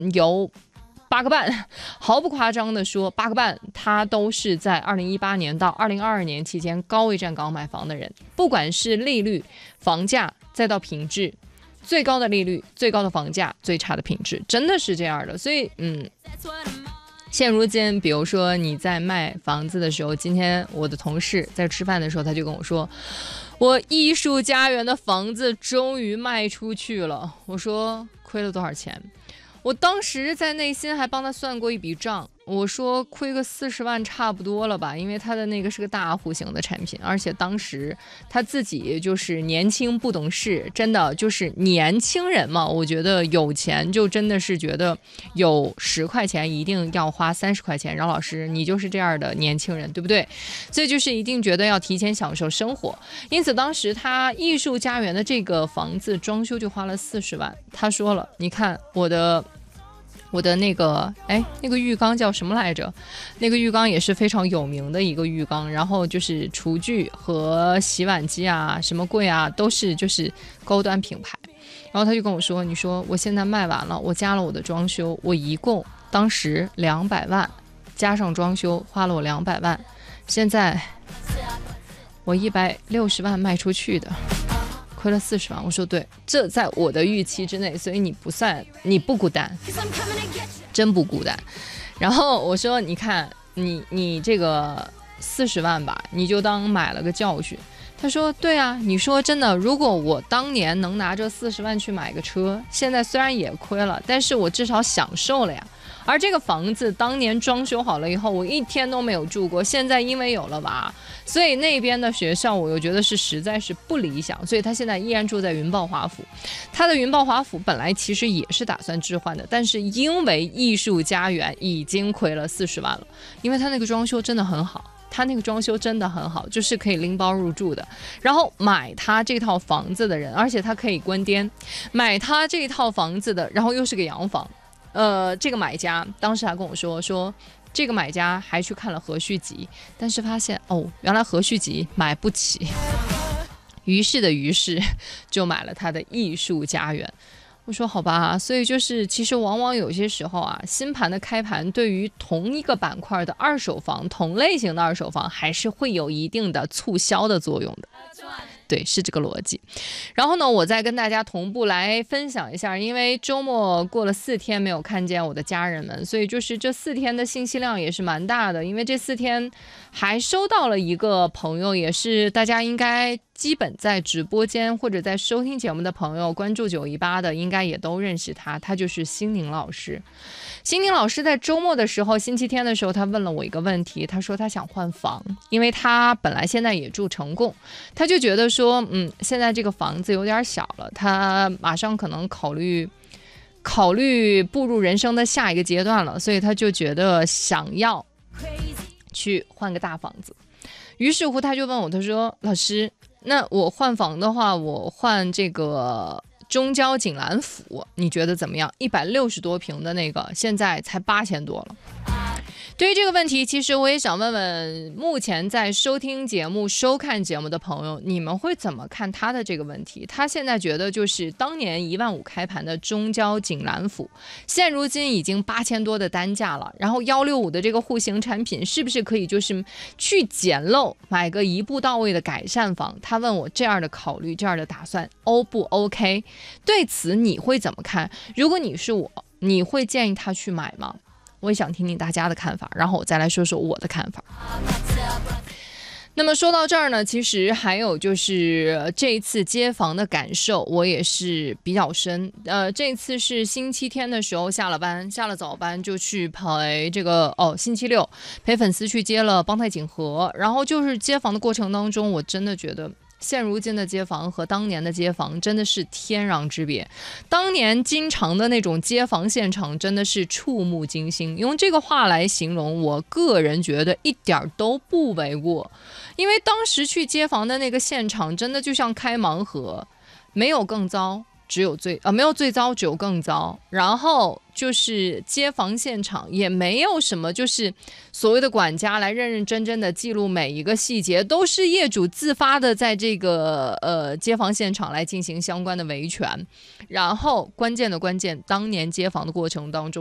有8个半，毫不夸张的说，8个半他都是在2018年到2022年期间高位站岗买房的人，不管是利率、房价再到品质，最高的利率、最高的房价、最差的品质，真的是这样的。所以现如今比如说你在卖房子的时候，今天我的同事在吃饭的时候他就跟我说，我艺术家园的房子终于卖出去了。我说亏了多少钱？我当时在内心还帮他算过一笔账，我说亏个40万差不多了吧，因为他的那个是个大户型的产品，而且当时他自己就是年轻不懂事，真的就是年轻人嘛，我觉得有钱就真的是觉得有10块钱一定要花30块钱，饶老师你就是这样的年轻人，对不对？所以就是一定觉得要提前享受生活，因此当时他艺术家园的这个房子装修就花了40万。他说了，你看我的那个浴缸叫什么来着？那个浴缸也是非常有名的一个浴缸，然后就是厨具和洗碗机啊、什么柜啊，都是就是高端品牌。然后他就跟我说，你说我现在卖完了，我加了我的装修，我一共当时200万，加上装修花了我200万，现在我160万卖出去的。亏了40万，我说对，这在我的预期之内，所以你不孤单，真不孤单。然后我说，你看你这个40万吧，你就当买了个教训。他说对啊，你说真的，如果我当年能拿这40万去买个车，现在虽然也亏了，但是我至少享受了呀。而这个房子当年装修好了以后，我一天都没有住过，现在因为有了娃，所以那边的学校我又觉得是实在是不理想，所以他现在依然住在云豹华府。他的云豹华府本来其实也是打算置换的，但是因为艺术家园已经亏了40万了，因为他那个装修真的很好，他那个装修真的很好，就是可以拎包入住的。然后买他这套房子的人，而且他可以关颠，买他这套房子的，然后又是个洋房。这个买家当时还跟我说这个买家还去看了和煦集，但是发现原来和煦集买不起，于是就买了他的艺术家园。我说好吧，所以就是其实往往有些时候啊，新盘的开盘对于同一个板块的二手房，同类型的二手房还是会有一定的促销的作用的。对，是这个逻辑。然后呢，我再跟大家同步来分享一下，因为周末过了4天没有看见我的家人们，所以就是这4天的信息量也是蛮大的。因为这4天还收到了一个朋友，也是大家应该基本在直播间或者在收听节目的朋友，关注918的应该也都认识他，他就是星宁老师。星宁老师在周末的时候，星期天的时候，他问了我一个问题，他说他想换房，因为他本来现在也住成贡，他就觉得说现在这个房子有点小了，他马上可能考虑步入人生的下一个阶段了，所以他就觉得想要去换个大房子。于是乎他就问我，他说老师，那我换房的话，我换这个中郊锦兰府，你觉得怎么样？160多平的那个，现在才8000多了。对于这个问题，其实我也想问问目前在收听节目、收看节目的朋友，你们会怎么看他的这个问题？他现在觉得就是当年15000开盘的中郊锦兰府，现如今已经8000多的单价了，然后165的这个户型产品是不是可以就是去捡漏，买个一步到位的改善房？他问我这样的考虑、这样的打算 O 不 OK？ 对此你会怎么看？如果你是我，你会建议他去买吗？我也想听听大家的看法，然后我再来说说我的看法。那么说到这儿呢，其实还有就是这一次接房的感受我也是比较深。这次是星期天的时候下了早班就去陪这个星期六陪粉丝去接了邦泰锦和，然后就是接房的过程当中，我真的觉得现如今的街房和当年的街房真的是天壤之别。当年经常的那种街房现场真的是触目惊心，用这个话来形容，我个人觉得一点都不为过。因为当时去街房的那个现场真的就像开盲盒，没有更糟， 没有最糟，只有更糟。然后就是街坊现场也没有什么，就是所谓的管家来认认真真的记录每一个细节，都是业主自发的在这个街坊现场来进行相关的维权。然后关键，当年街访的过程当中。